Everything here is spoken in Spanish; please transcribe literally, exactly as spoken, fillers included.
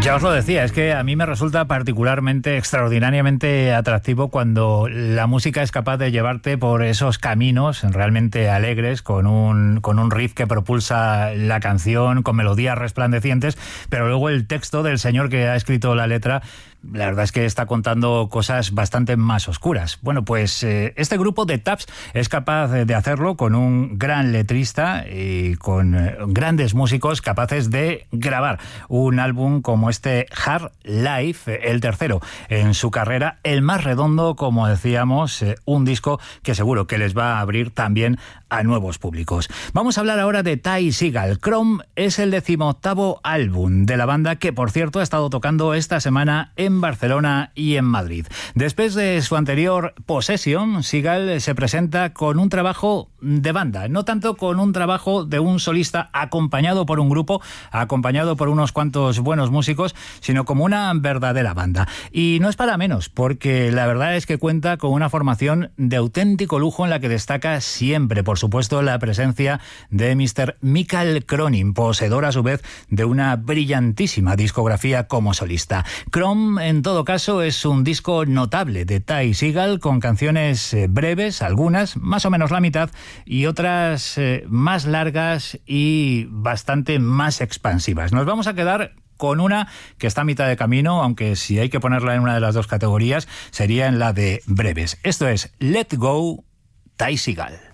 Ya os lo decía, es que a mí me resulta particularmente, extraordinariamente atractivo cuando la música es capaz de llevarte por esos caminos realmente alegres, con un, con un riff que propulsa la canción, con melodías resplandecientes, pero luego el texto del señor que ha escrito la letra, la verdad es que está contando cosas bastante más oscuras. Bueno, pues eh, este grupo de Taps es capaz de hacerlo con un gran letrista y con eh, grandes músicos capaces de grabar un álbum como este Hard Life, el tercero en su carrera, el más redondo, como decíamos, eh, un disco que seguro que les va a abrir también a nuevos públicos. Vamos a hablar ahora de Ty Segall. Chrome es el decimoctavo álbum de la banda que, por cierto, ha estado tocando esta semana en Barcelona y en Madrid. Después de su anterior Possession, Segall se presenta con un trabajo de banda, no tanto con un trabajo de un solista acompañado por un grupo, acompañado por unos cuantos buenos músicos, sino como una verdadera banda. Y no es para menos, porque la verdad es que cuenta con una formación de auténtico lujo en la que destaca siempre, por supuesto, la presencia de mister Mikael Cronin, poseedor a su vez de una brillantísima discografía como solista. Chrome, en todo caso, es un disco notable de Ty Segall, con canciones eh, breves, algunas, más o menos la mitad, y otras eh, más largas y bastante más expansivas. Nos vamos a quedar con una que está a mitad de camino, aunque si hay que ponerla en una de las dos categorías, sería en la de breves. Esto es Let Go, Ty Segall.